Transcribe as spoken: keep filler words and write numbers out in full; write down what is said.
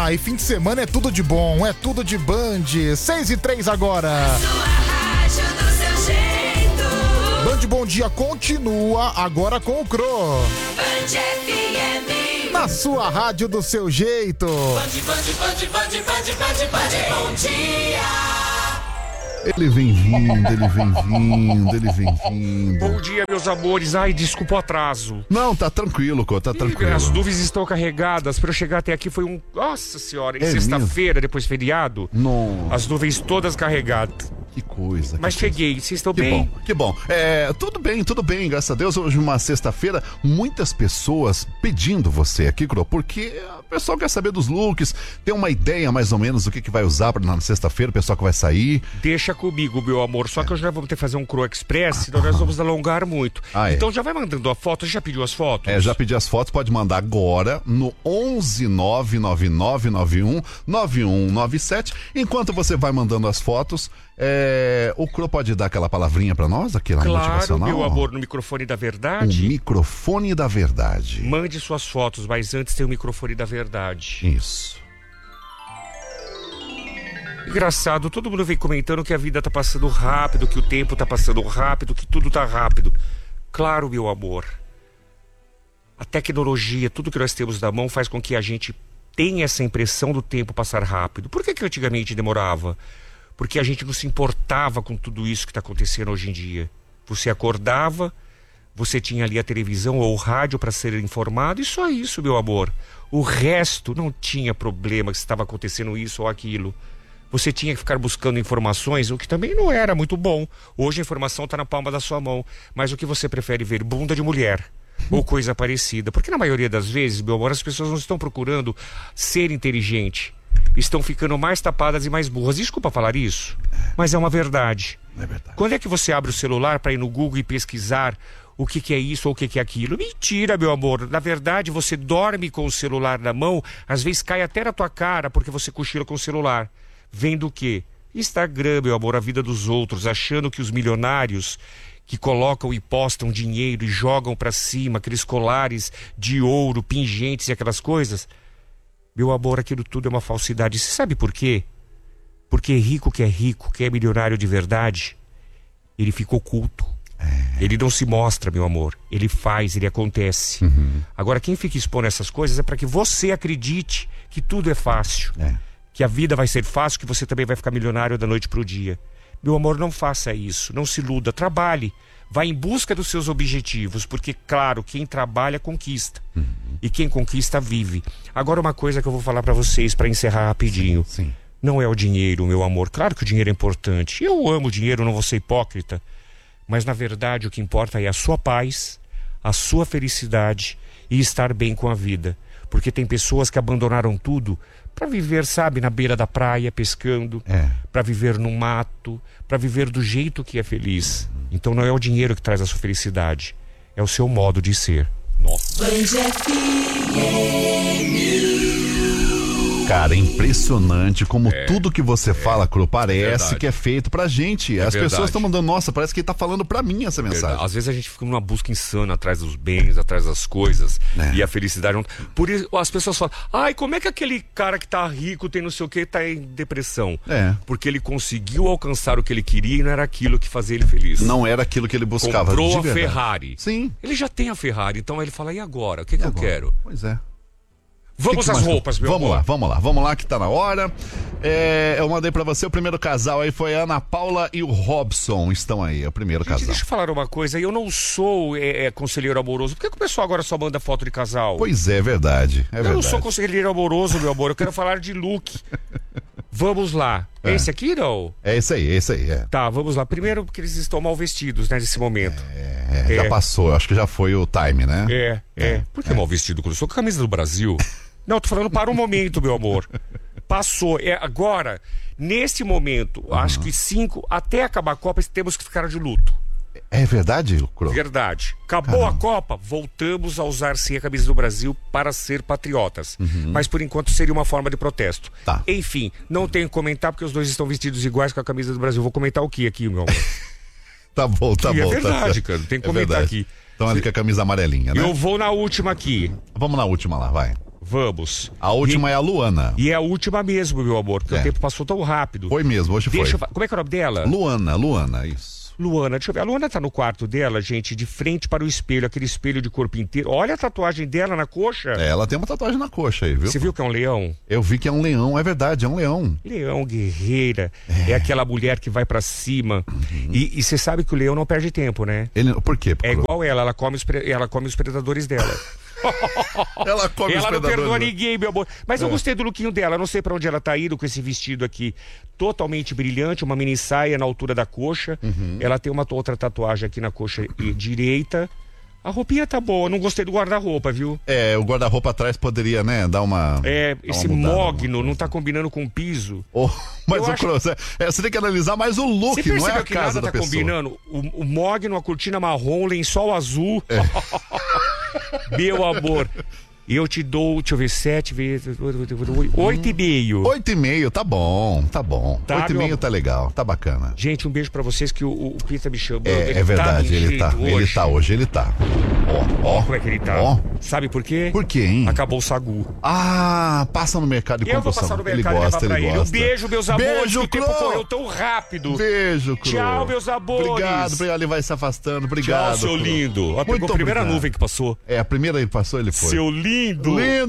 Ah, e fim de semana é tudo de bom, é tudo de Band. seis e três agora. Rádio do seu jeito. Band Bom Dia continua agora com o Cro. Band F M. Na sua rádio do seu jeito. Band, Band, Band, Band, Band, Band, Band, Bom Dia. Ele vem vindo, ele vem vindo, ele vem vindo. Bom dia, meus amores. Ai, desculpa o atraso. Não, tá tranquilo, Cô, tá tranquilo. As nuvens estão carregadas. Pra eu chegar até aqui foi um... Nossa senhora, em É sexta-feira, depois feriado. Nossa. As nuvens todas carregadas. Que coisa. Mas que cheguei, coisa. vocês estão que bem? Bom, que bom. É, tudo bem, tudo bem, graças a Deus. Hoje, uma sexta-feira, muitas pessoas pedindo você aqui, Cro, porque o pessoal quer saber dos looks, tem uma ideia mais ou menos do que, que vai usar pra, na sexta-feira, o pessoal que vai sair. Deixa comigo, meu amor. Só é. que hoje nós vamos ter que fazer um Cro Express, senão nós vamos alongar muito. Ah, é. Então já vai mandando a foto. Você já pediu as fotos? É, já pedi as fotos, pode mandar agora no onze nove nove nove nove um nove um nove sete. Enquanto você vai mandando as fotos, é, o Cro pode dar aquela palavrinha pra nós, aquela claro, motivacional? meu amor, no microfone da verdade. O microfone da verdade. Mande suas fotos, mas antes tem o microfone da verdade. Isso. Engraçado, todo mundo vem comentando que a vida tá passando rápido, que o tempo tá passando rápido, que tudo tá rápido. Claro, meu amor. A tecnologia, tudo que nós temos na mão faz com que a gente tenha essa impressão do tempo passar rápido. Por que que antigamente demorava? Porque a gente não se importava com tudo isso que está acontecendo hoje em dia. Você acordava, você tinha ali a televisão ou o rádio para ser informado e só isso, meu amor. O resto não tinha problema se estava acontecendo isso ou aquilo. Você tinha que ficar buscando informações, o que também não era muito bom. Hoje a informação está na palma da sua mão. Mas o que você prefere ver? Bunda de mulher ou coisa parecida. Porque na maioria das vezes, meu amor, as pessoas não estão procurando ser inteligente. Estão ficando mais tapadas e mais burras. Desculpa falar isso, mas é uma verdade. É verdade. Quando é que você abre o celular para ir no Google e pesquisar o que, que é isso ou o que, que é aquilo? Mentira, meu amor. Na verdade, você dorme com o celular na mão, às vezes cai até na tua cara porque você cochila com o celular. Vendo o quê? Instagram, meu amor, a vida dos outros, achando que os milionários que colocam e postam dinheiro e jogam para cima aqueles colares de ouro, pingentes e aquelas coisas... Meu amor, aquilo tudo é uma falsidade. Você sabe por quê? Porque rico que é rico, que é milionário de verdade, ele fica oculto. É. Ele não se mostra, meu amor. Ele faz, ele acontece. Uhum. Agora, quem fica expondo essas coisas é para que você acredite que tudo é fácil. É. Que a vida vai ser fácil, que você também vai ficar milionário da noite pro dia. Meu amor, não faça isso. Não se iluda. Trabalhe. Vá em busca dos seus objetivos, porque, claro, quem trabalha conquista. Uhum. E quem conquista vive. Agora, uma coisa que eu vou falar pra vocês para encerrar rapidinho. Sim, sim. Não é o dinheiro, meu amor. Claro que o dinheiro é importante. Eu amo o dinheiro, não vou ser hipócrita. Mas, na verdade, o que importa é a sua paz, a sua felicidade e estar bem com a vida. Porque tem pessoas que abandonaram tudo para viver, sabe, na beira da praia, pescando, é. para viver no mato, para viver do jeito que é feliz. Então não é o dinheiro que traz a sua felicidade, é o seu modo de ser. Nossa. Cara, é impressionante como é, tudo que você é, fala, Cro, parece é que é feito pra gente. É As verdade. pessoas estão mandando, nossa, parece que ele tá falando pra mim essa mensagem. Verdade. Às vezes a gente fica numa busca insana atrás dos bens, atrás das coisas, é. e a felicidade não... Por isso as pessoas falam, ai, como é que aquele cara que tá rico, tem não sei o que, tá em depressão? É. Porque ele conseguiu alcançar o que ele queria e não era aquilo que fazia ele feliz. Não era aquilo que ele buscava. Comprou de a verdade. Ferrari. Sim. Ele já tem a Ferrari, então ele fala, e agora? O que, que eu quero? Pois é. Vamos que que às mais... roupas, meu Vamos amor. lá, vamos lá, vamos lá que tá na hora. É, eu mandei pra você, o primeiro casal aí foi a Ana Paula e o Robson, estão aí, é o primeiro Gente, casal. deixa eu falar uma coisa, eu não sou é, é, conselheiro amoroso. Por que, que o pessoal agora só manda foto de casal? Pois é, é verdade, é eu verdade. não sou conselheiro amoroso, meu amor, eu quero falar de look. Vamos lá. É esse aqui, não? É esse aí, é esse aí, é. Tá, vamos lá. Primeiro porque eles estão mal vestidos, né, nesse momento. É, é, já passou, acho que já foi o time, né? É, é. é. Por que é. mal vestido? Eu sou com a camisa do Brasil. Não, tô falando para o momento, meu amor. Passou. É, agora, nesse momento, uhum. acho que cinco, até acabar a Copa, temos que ficar de luto. É verdade, Cro? Verdade. Acabou Caramba. a Copa, voltamos a usar sim a camisa do Brasil para ser patriotas. Uhum. Mas por enquanto seria uma forma de protesto. Tá. Enfim, não tenho que comentar porque os dois estão vestidos iguais com a camisa do Brasil. Vou comentar o que aqui, meu amor? Tá bom, tá e bom. É verdade, tá cara. Tem que é comentar verdade. aqui. Então ali com a camisa amarelinha, né? Eu vou na última aqui. Vamos na última lá, vai. Vamos. A última e, é a Luana. E é a última mesmo, meu amor, porque É. o tempo passou tão rápido. Foi mesmo, hoje Deixa foi. eu... Como é que é o nome dela? Luana, Luana, isso. Luana, deixa eu ver. A Luana tá no quarto dela, gente, de frente para o espelho, aquele espelho de corpo inteiro. Olha a tatuagem dela na coxa. É, ela tem uma tatuagem na coxa aí, viu? Você viu que é um leão? Eu vi que é um leão, é verdade, é um leão. Leão, guerreira. É, é aquela mulher que vai pra cima. Uhum. E você sabe que o leão não perde tempo, né? Ele, por quê? É igual ela, ela come os, pre... ela come os predadores dela. Ela come ela os não predadores. perdoa ninguém, meu amor. Mas É. eu gostei do lookinho dela. Não sei pra onde ela tá indo com esse vestido aqui. Totalmente brilhante, uma mini saia na altura da coxa. Uhum. Ela tem uma outra tatuagem aqui na coxa direita. A roupinha tá boa, não gostei do guarda-roupa, viu? É, o guarda-roupa atrás poderia, né, dar uma... É, dar esse uma mudada, mogno não tá combinando com o piso. Oh, mas Eu o acho- Cross, é, é, você tem que analisar mais o look, Você não é percebeu a que casa nada da tá pessoa. combinando? O, o mogno, a cortina marrom, lençol azul. É. Meu amor, eu te dou, deixa eu ver, sete vezes, oito e meio. Oito e meio, tá bom, tá bom. Tá, Oito e meu meio amor. tá legal, tá bacana. Gente, um beijo pra vocês que o, o Pita me chamou. É, Ele é verdade, tá num ele tá, jeito ele hoje. tá hoje, ele tá. Ó, ó. Como é que ele tá? Ó. Sabe por quê? Por quê, hein? Acabou o sagu. Ah, passa no mercado e Eu compra vou o passar sabão. no mercado Ele e gosta, levar pra ele ele. Um gosta. beijo, meus amores, Beijo, que o tempo Clô. correu tão rápido. Beijo, Clô. Tchau, meus amores. Obrigado, obrigado, ele vai se afastando, obrigado. Tchau, seu Clô. lindo. Ó, Muito pegou a primeira obrigado. nuvem que passou. É, a primeira ele passou, ele foi. Seu lindo. Lindo.